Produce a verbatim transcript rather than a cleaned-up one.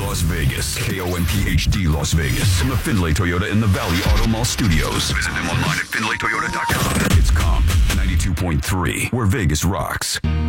Las Vegas. K O M P H D Las Vegas. From the Findlay Toyota in the Valley Auto Mall Studios. Visit them online at findlay toyota dot com. It's Comp ninety-two point three, where Vegas rocks.